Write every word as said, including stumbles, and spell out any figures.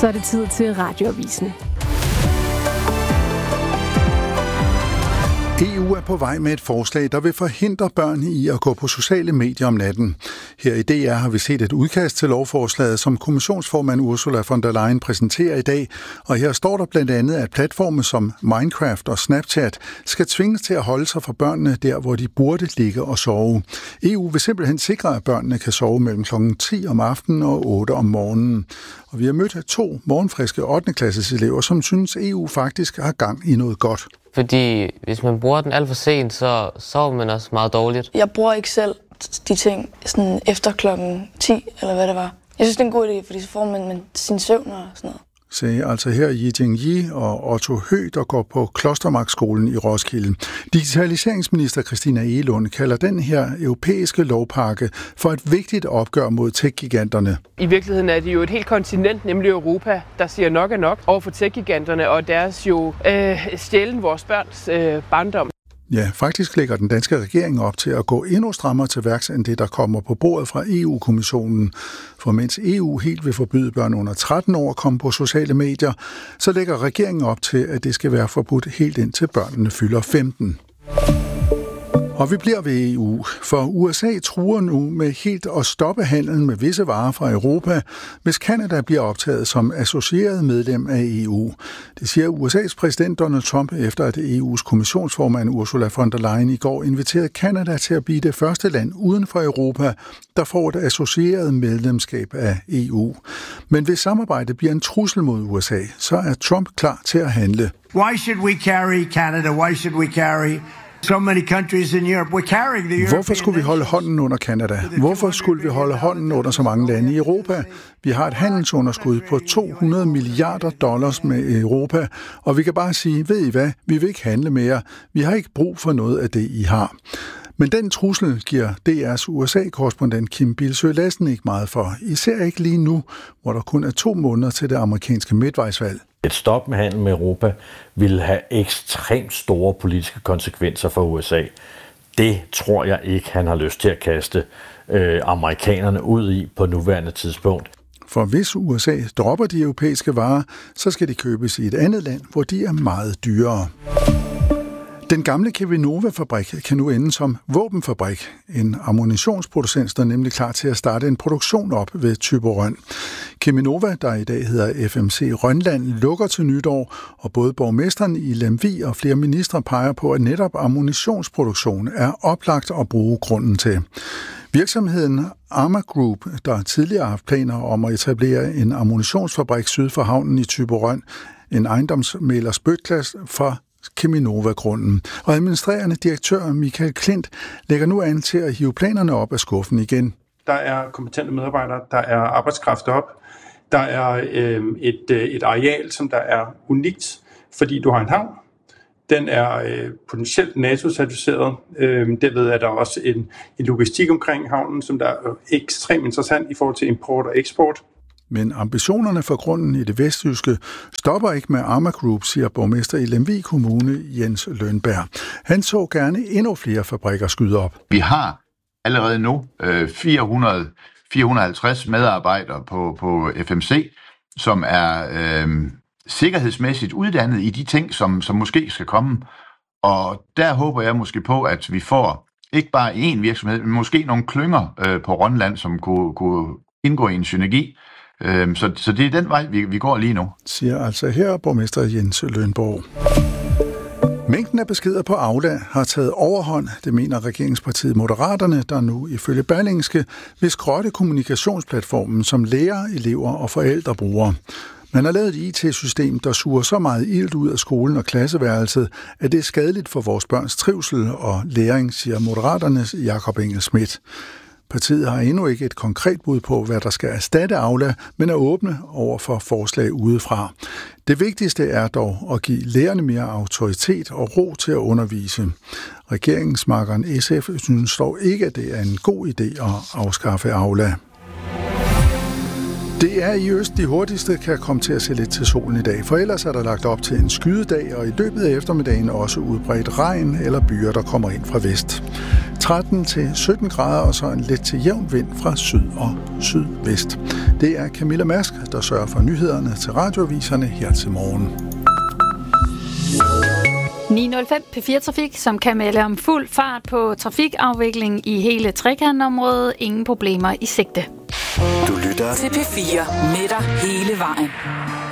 Så er det tid til Radioavisen. E U er på vej med et forslag, der vil forhindre børn i at gå på sociale medier om natten. Her i D R har vi set et udkast til lovforslaget, som kommissionsformand Ursula von der Leyen præsenterer i dag. Og her står der blandt andet, at platforme som Minecraft og Snapchat skal tvinges til at holde sig for børnene der, hvor de burde ligge og sove. E U vil simpelthen sikre, at børnene kan sove mellem klokken ti om aftenen og otte om morgenen. Og vi har mødt to morgenfriske ottende klasses elever, som synes, E U faktisk har gang i noget godt. Fordi hvis man bruger den alt for sent, så sover man også meget dårligt. Jeg bruger ikke selv de ting sådan efter klokken ti, eller hvad det var. Jeg synes, det er en god idé, fordi så får man, man sin søvn og sådan noget. Sagde altså her Yi Jing-Yi og Otto Høgh, der går på Klostermarkskolen i Roskilde. Digitaliseringsminister Christina Egelund kalder den her europæiske lovpakke for et vigtigt opgør mod tech-giganterne. I virkeligheden er det jo et helt kontinent, nemlig Europa, der siger nok er nok over for tech-giganterne og deres jo øh, stjælen vores børns øh, barndom. Ja, faktisk lægger den danske regering op til at gå endnu strammere til værks end det, der kommer på bordet fra E U-kommissionen. For mens E U helt vil forbyde børn under tretten år at komme på sociale medier, så lægger regeringen op til, at det skal være forbudt helt indtil børnene fylder femten. Og vi bliver ved E U, for U S A truer nu med helt at stoppe handlen med visse varer fra Europa, hvis Canada bliver optaget som associeret medlem af E U. Det siger U S A's præsident Donald Trump, efter at E U's kommissionsformand Ursula von der Leyen i går inviterede Canada til at blive det første land uden for Europa, der får et associeret medlemskab af E U. Men hvis samarbejdet bliver en trussel mod U S A, så er Trump klar til at handle. Why should we carry Canada? Why should we carry so many countries in Europe? We're carrying the European. Hvorfor skulle vi holde hånden under Canada? Hvorfor skulle vi holde hånden under så mange lande i Europa? Vi har et handelsunderskud på to hundrede milliarder dollars med Europa, og vi kan bare sige, ved I hvad, vi vil ikke handle mere. Vi har ikke brug for noget af det, I har. Men den trussel giver D R's U S A-korrespondent Kim Bildsøe Lassen ikke meget for. Især ikke lige nu, hvor der kun er to måneder til det amerikanske midtvejsvalg. Et stop med handel med Europa ville have ekstremt store politiske konsekvenser for U S A. Det tror jeg ikke, han har lyst til at kaste øh, amerikanerne ud i på nuværende tidspunkt. For hvis U S A dropper de europæiske varer, så skal de købes i et andet land, hvor de er meget dyrere. Den gamle Cheminova-fabrik kan nu ende som våbenfabrik. En ammunitionsproducent står nemlig klar til at starte en produktion op ved Thyborøn. Cheminova, der i dag hedder F M C Rønland, lukker til nytår, og både borgmesteren i Lemvig og flere ministre peger på, at netop ammunitionsproduktion er oplagt at bruge grunden til. Virksomheden Arma Group, der tidligere har haft planer om at etablere en ammunitionsfabrik syd for havnen i Thyborøn, en ejendomsmægler spytklasse fra Cheminova-grunden. Og administrerende direktør Michael Klint lægger nu an til at hive planerne op af skuffen igen. Der er kompetente medarbejdere, der er arbejdskraft op, der er øh, et, et areal, som der er unikt, fordi du har en havn. Den er øh, potentielt NATO-certificeret. Øh, derved er der også en, en logistik omkring havnen, som der er ekstremt interessant i forhold til import og eksport. Men ambitionerne for grunden i det vestjyske stopper ikke med Arma Group, siger borgmester i Lemvig Kommune Jens Lønberg. Han så gerne endnu flere fabrikker skyde op. Vi har allerede nu øh, fire hundrede til fire hundrede og halvtreds medarbejdere på, på F M C, som er øh, sikkerhedsmæssigt uddannet i de ting, som, som måske skal komme. Og der håber jeg måske på, at vi får ikke bare én virksomhed, men måske nogle klynger øh, på Rønland, som kunne, kunne indgå i en synergi. Så, så det er den vej, vi, vi går lige nu. Siger altså her borgmester Jens Lønborg. Mængden af beskeder på Aula har taget overhånd, det mener regeringspartiet Moderaterne, der nu ifølge Berlingske vil skrotte kommunikationsplatformen, som lærere, elever og forældre bruger. Man har lavet et I T-system, der suger så meget ilt ud af skolen og klasseværelset, at det er skadeligt for vores børns trivsel og læring, siger Moderaternes Jakob Engel Schmidt. Partiet har endnu ikke et konkret bud på, hvad der skal erstatte Aula, men er åbne over for forslag udefra. Det vigtigste er dog at give lærerne mere autoritet og ro til at undervise. Regeringsmakkeren S F synes dog ikke, at det er en god idé at afskaffe Aula. Det er i øst, de hurtigste kan komme til at se lidt til solen i dag, for ellers er der lagt op til en skydedag, og i løbet af eftermiddagen også udbredt regn eller byer, der kommer ind fra vest. tretten til sytten grader og så en let til jævn vind fra syd og sydvest. Det er Camilla Mask, der sørger for nyhederne til radioaviserne her til morgen. ni nul fem P fire Trafik, som kan melde om fuld fart på trafikafvikling i hele trekantområdet. Ingen problemer i sigte. Du lytter til P fire med dig hele vejen.